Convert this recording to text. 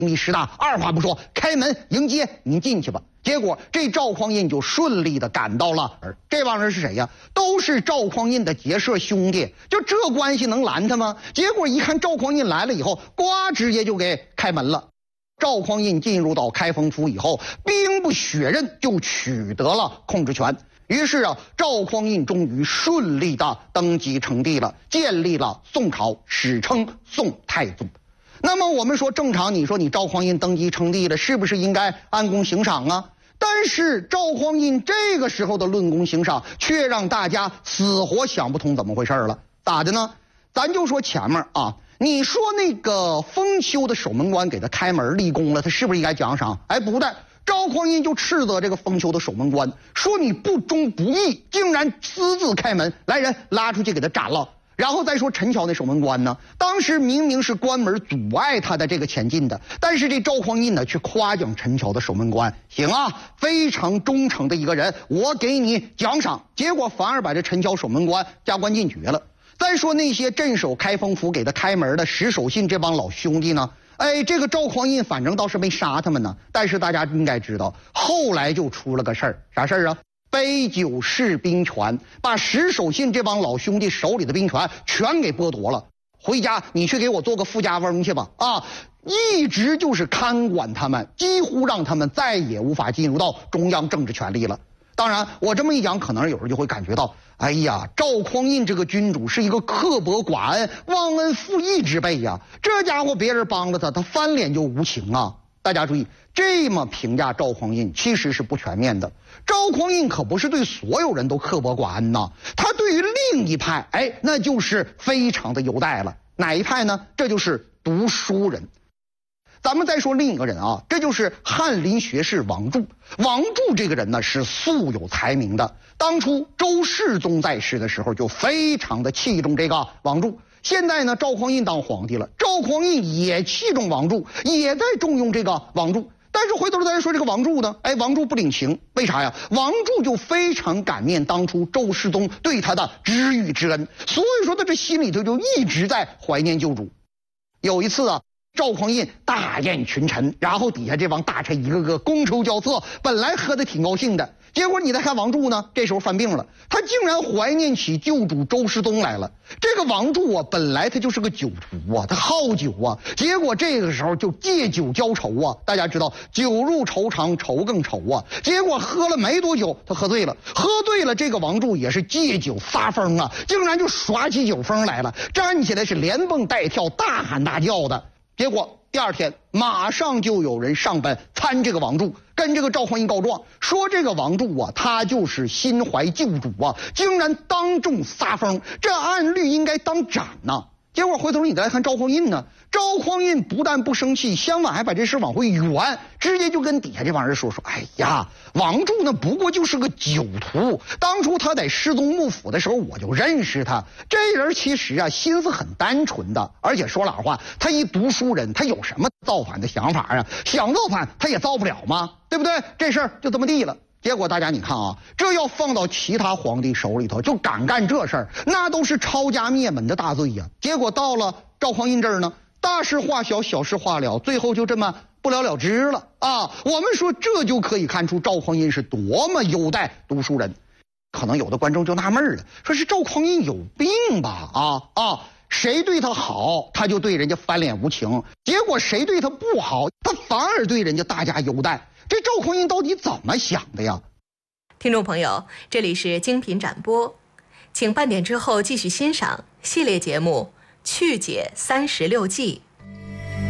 你师大二话不说，开门迎接你进去吧。结果这赵匡胤就顺利的赶到了。这帮人是谁呀？都是赵匡胤的结社兄弟，就这关系能拦他吗？结果一看赵匡胤来了以后，呱直接就给开门了。赵匡胤进入到开封府以后，兵不血刃就取得了控制权。于是啊，赵匡胤终于顺利的登基称帝了，建立了宋朝，史称宋太宗。那么我们说正常，你说你赵匡胤登基称帝了，是不是应该按功行赏啊？但是赵匡胤这个时候的论功行赏，却让大家死活想不通怎么回事了。咋的呢？咱就说前面啊，你说那个封丘的守门官给他开门立功了，他是不是应该奖赏？哎，不对，赵匡胤就斥责这个封丘的守门官，说你不忠不义，竟然私自开门，来人拉出去给他斩了。然后再说陈桥那守门官呢，当时明明是关门阻碍他的这个前进的，但是这赵匡胤呢去夸奖陈桥的守门官，行啊，非常忠诚的一个人，我给你奖赏。结果反而把这陈桥守门官加官进爵了。再说那些镇守开封府给他开门的石守信这帮老兄弟呢，哎，这个赵匡胤反正倒是没杀他们呢，但是大家应该知道，后来就出了个事儿，啥事儿啊？杯酒释兵权，把石守信这帮老兄弟手里的兵权全给剥夺了。回家你去给我做个富家翁去吧！啊，一直就是看管他们，几乎让他们再也无法进入到中央政治权力了。当然，我这么一讲，可能有人就会感觉到，哎呀，赵匡胤这个君主是一个刻薄寡恩、忘恩负义之辈呀！这家伙别人帮了他，他翻脸就无情啊！大家注意，这么评价赵匡胤其实是不全面的。赵匡胤可不是对所有人都刻薄寡恩呐，他对于另一派，哎，那就是非常的优待了。哪一派呢？这就是读书人。咱们再说另一个人啊，这就是翰林学士王柱。王柱这个人呢是素有才名的，当初周世宗在世的时候就非常的器重这个王柱。现在呢，赵匡胤当皇帝了，赵匡胤也器重王柱，也在重用这个王柱。但是回头再说这个王柱呢，哎，王柱不领情，为啥呀？王柱就非常感念当初周世宗对他的知遇之恩，所以说他这心里头就一直在怀念旧主。有一次啊，赵匡胤大宴群臣，然后底下这帮大臣一个个觥筹交错，本来喝得挺高兴的，结果你再看王柱呢，这时候犯病了，他竟然怀念起旧主周世宗来了。这个王柱啊，本来他就是个酒徒啊，他好酒啊，结果这个时候就借酒浇愁啊。大家知道酒入愁肠，愁更愁啊。结果喝了没多久，他喝醉了，这个王柱也是借酒发疯啊，竟然就耍起酒疯来了，站起来是连蹦带跳，大喊大叫的。结果第二天马上就有人上本参这个王柱，跟这个赵匡胤告状，说这个王柱啊，他就是心怀旧主啊，竟然当众撒疯，这按律应该当斩呐。结果回头你再来看赵匡胤呢，赵匡胤不但不生气，相反还把这事往回圆，直接就跟底下这帮人说，哎呀，王柱那不过就是个酒徒，当初他在失踪幕府的时候我就认识他，这人其实啊心思很单纯的，而且说老实话，他一读书人，他有什么造反的想法啊？想造反他也造不了吗？对不对？这事儿就这么地了。结果大家你看啊，这要放到其他皇帝手里头，就敢干这事儿，那都是抄家灭门的大罪呀。结果到了赵匡胤这儿呢，大事化小，小事化了，最后就这么不了了之了啊。我们说这就可以看出赵匡胤是多么优待读书人。可能有的观众就纳闷了，说是赵匡胤有病吧？谁对他好，他就对人家翻脸无情；结果谁对他不好，他反而对人家大加优待。这赵匡胤到底怎么想的呀？ 听众朋友，这里是精品展播，请半点之后继续欣赏系列节目《去解36计》。